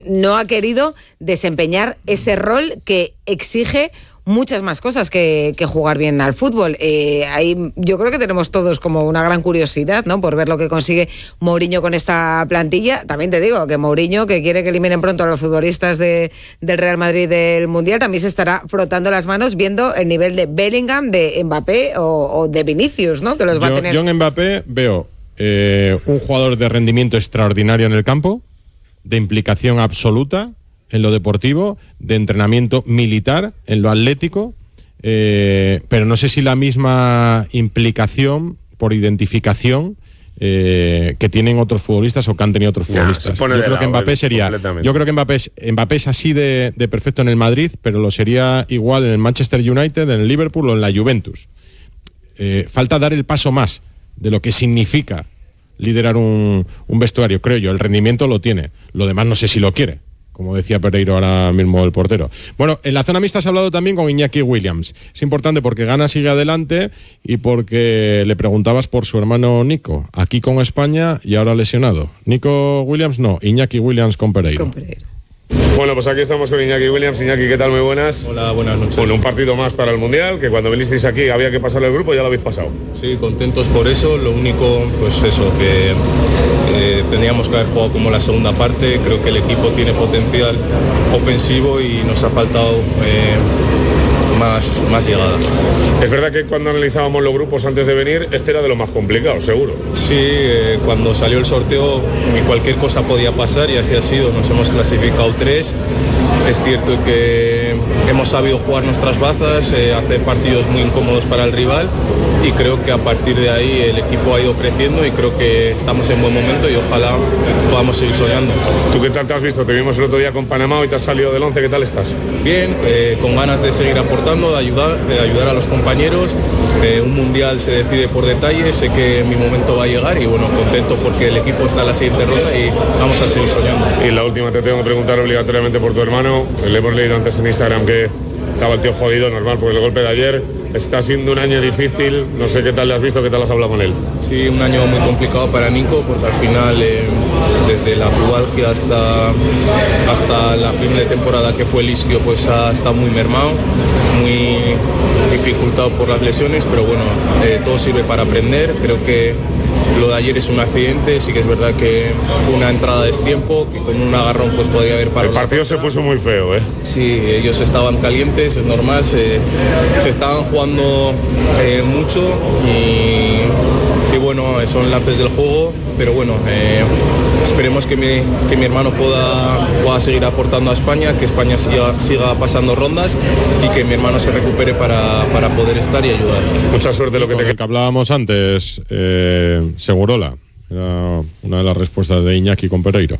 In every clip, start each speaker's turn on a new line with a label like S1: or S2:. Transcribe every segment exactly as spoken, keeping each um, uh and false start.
S1: no ha querido desempeñar ese rol que exige muchas más cosas que, que jugar bien al fútbol. Eh, ahí yo creo que tenemos todos como una gran curiosidad, ¿no?, por ver lo que consigue Mourinho con esta plantilla. También te digo que Mourinho, que quiere que eliminen pronto a los futbolistas de, del Real Madrid del Mundial, también se estará frotando las manos viendo el nivel de Bellingham, de Mbappé o, o de Vinicius, ¿no?, que los va
S2: yo,
S1: a tener.
S2: Yo en Mbappé veo eh, un jugador de rendimiento extraordinario en el campo, de implicación absoluta en lo deportivo, de entrenamiento militar en lo atlético, eh, pero no sé si la misma implicación por identificación eh, que tienen otros futbolistas o que han tenido otros futbolistas.
S3: Nah,
S2: yo creo que Mbappé sería, yo creo que Mbappé es, Mbappé es así de, de perfecto en el Madrid, pero lo sería igual en el Manchester United, en el Liverpool o en la Juventus. Eh, falta dar el paso más de lo que significa liderar un, un vestuario, creo yo. El rendimiento lo tiene, lo demás no sé si lo quiere, como decía Pereiro ahora mismo el portero. Bueno, en la zona mixta has hablado también con Iñaki Williams. Es importante porque Ghana sigue adelante y porque le preguntabas por su hermano Nico, aquí con España y ahora lesionado. Nico Williams no, Iñaki Williams con Pereiro.
S1: Con Pereiro.
S3: Bueno, pues aquí estamos con Iñaki Williams. Iñaki, ¿qué tal? Muy buenas.
S4: Hola, buenas noches.
S3: Bueno, un partido más para el Mundial, que cuando vinisteis aquí había que pasar el grupo, ya lo habéis pasado.
S4: Sí, contentos por eso. Lo único, pues eso, que eh, teníamos que haber jugado como la segunda parte. Creo que el equipo tiene potencial ofensivo y nos ha faltado eh, más, más llegada.
S3: Es verdad que cuando analizábamos los grupos antes de venir, este era de lo más complicado, seguro.
S4: Sí, eh, cuando salió el sorteo cualquier cosa podía pasar y así ha sido. Nos hemos clasificado tres. Es cierto que hemos sabido jugar nuestras bazas, eh, hacer partidos muy incómodos para el rival y creo que a partir de ahí el equipo ha ido creciendo y creo que estamos en buen momento y ojalá podamos seguir soñando.
S3: ¿Tú qué tal te has visto? Te vimos el otro día con Panamá y te has salido del once. ¿Qué tal estás?
S4: Bien, eh, con ganas de seguir aportando, de ayudar, de ayudar a los compañeros. Eh, un mundial se decide por detalles, sé que mi momento va a llegar y bueno, contento porque el equipo está en la siguiente ronda y vamos a seguir soñando.
S3: Y la última te tengo que preguntar obligatoriamente por tu hermano. Le hemos leído antes en Instagram que estaba el tío jodido, normal, por el golpe de ayer. Está siendo un año difícil, no sé qué tal le has visto, qué tal has hablado con él.
S4: Sí, un año muy complicado para Nico, porque al final, eh, desde la pubalgia hasta, hasta la primera temporada que fue el isquio, pues ha estado muy mermado, muy dificultado por las lesiones, pero bueno, eh, todo sirve para aprender. Creo que lo de ayer es un accidente, sí que es verdad que fue una entrada a destiempo, que con un agarrón pues podría haber parado.
S3: El partido se puso muy feo, ¿eh?
S4: Sí, ellos estaban calientes, es normal, se, se estaban jugando eh, mucho y, y bueno, son lances del juego, pero bueno, eh, esperemos que mi, que mi hermano pueda, pueda seguir aportando a España, que España siga, siga pasando rondas y que mi hermano se recupere para, para poder estar y ayudar.
S3: Mucha suerte lo que te...
S2: Con el que hablábamos antes, eh, Segurola, era una de las respuestas de Iñaki con Pereiro.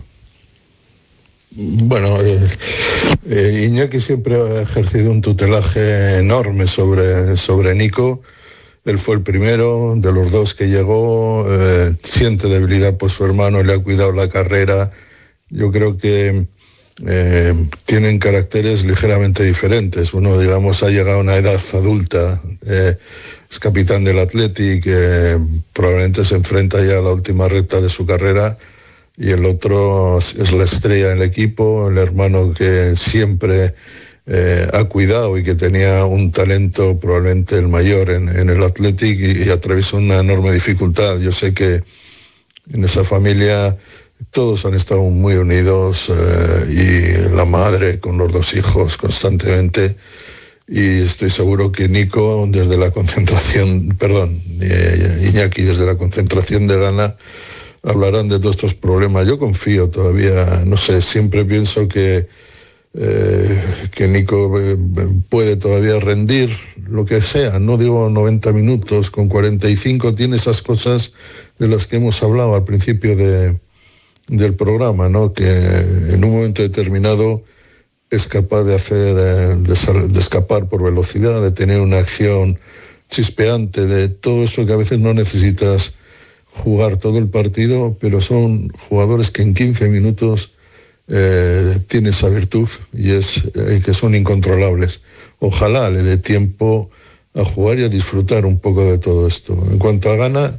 S5: Bueno, eh, eh, Iñaki siempre ha ejercido un tutelaje enorme sobre, sobre Nico. Él fue el primero de los dos que llegó, eh, siente debilidad por su hermano, le ha cuidado la carrera. Yo creo que eh, tienen caracteres ligeramente diferentes. Uno, digamos, ha llegado a una edad adulta, eh, es capitán del Athletic, eh, probablemente se enfrenta ya a la última recta de su carrera, y el otro es la estrella del equipo, el hermano que siempre eh, ha cuidado y que tenía un talento probablemente el mayor en, en el Athletic y, y atravesó una enorme dificultad. Yo sé que en esa familia todos han estado muy unidos, eh, y la madre con los dos hijos constantemente, y estoy seguro que Nico desde la concentración, perdón, eh, Iñaki desde la concentración de Ghana hablarán de todos estos problemas. Yo confío todavía, no sé, siempre pienso que eh, que Nico eh, puede todavía rendir lo que sea, no digo noventa minutos, con cuarenta y cinco tiene esas cosas de las que hemos hablado al principio de, del programa, ¿no? Que en un momento determinado es capaz de hacer, eh, de, de escapar por velocidad, de tener una acción chispeante, de todo eso que a veces no necesitas jugar todo el partido, pero son jugadores que en quince minutos eh, tienen esa virtud y es eh, que son incontrolables. Ojalá le dé tiempo a jugar y a disfrutar un poco de todo esto. En cuanto a Ghana,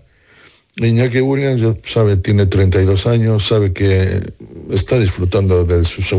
S5: Iñaki Williams sabe, tiene treinta y dos años, sabe que está disfrutando de su